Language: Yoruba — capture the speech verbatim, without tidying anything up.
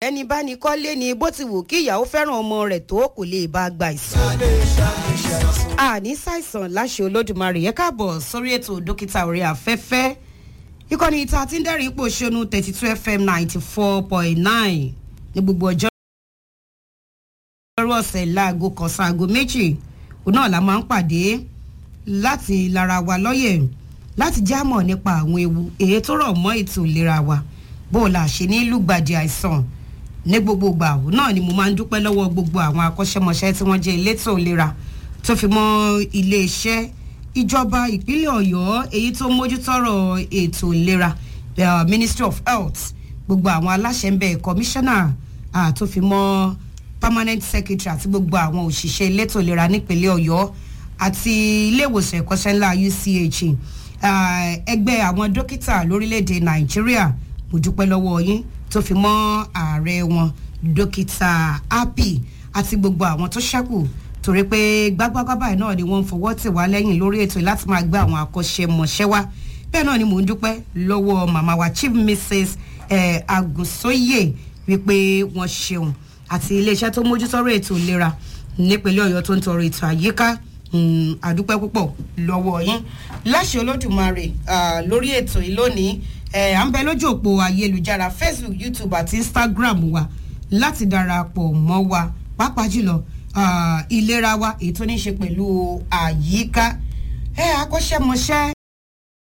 ẹni bá ní kọ́lé ni bó ti wù kí ìyàwó fẹ́ràn ọmọ rẹ̀ tó kò lè bá gba ìsàn. àní ṣàìsàn láṣẹ olódùmarè yẹ káàbọ̀ sórí ètò dókítà orí afẹ́fẹ́ ìkànnì ìta tí ń dẹ́rìn ipò ṣonú thirty two fm ninety four point nine ní gbogbo ọjọ́ ọ̀sẹ̀ láago kan sáago méjì òun náà la máa ń pàdé láti lára wa lọ́yẹ̀ láti jámọ̀ nípa àwọn ewu èyí tó rọ̀ mọ́ ètò ìlera wa bó o là ṣe ní lùgbàdì àìsàn ní gbogbo ìgbà náà ni mo máa ń dúpẹ́ lọ́wọ́ gbogbo àwọn akọ́ṣẹ́mọṣẹ́ tí wọ́n jẹ́ elétò ìlera tó fi mọ́ iléeṣẹ́ ìjọba ìpínlẹ̀ ọ̀yọ́ èyí tó mójútọ́rọ̀ ètò ìlera uh, ministry of health gbogbo àwọn aláṣẹ ń bẹ commissioner uh, tó fi mọ́ permanent secretary àti gbogbo àwọn òṣìṣẹ́ elétò ìlera nípínlẹ̀ ọ̀yọ́ àti ilé ìwòsàn ẹ̀kọ́ṣẹ́ ńlá U C H ẹgbẹ́ àwọn dókítà lórílẹ̀‐èdè nàìjíríà mo dúpẹ́ lọ́wọ́ yín tó fi mọ́ ààrẹ wọn dókítà Happy àti gbogbo àwọn tó ṣẹ́kù torí pé gbágbágbá náà ni wọ́n ń fọwọ́ tì wá lẹ́yìn lórí ètò láti máa gbé àwọn akọ́ṣẹ́mọṣẹ́ wá bẹ́ẹ̀ náà ni mò ń dúpẹ́ lọ́wọ́ màmá wa Chief Missus Eh, Agunsoye wípé wọ́n ṣeun àti iléeṣẹ́ tó mójútọ́rọ̀ ètò ìlera nípínlẹ̀ ọ̀yọ́ tó ń tọrọ ètò àyíká àdúpẹ́ púpọ̀ lọ́wọ́ yín láṣẹ olódùmarè lórí ètò yìí lónìí à ń bẹ lójú òpó ayélujára Facebook, YouTube àti Instagram wa láti darapọ̀ mọ́ wa pàápàá jùlọ ìlera wa èyí tó ní í ṣe pẹ̀lú àyíká akọ́ṣẹ́mọṣẹ́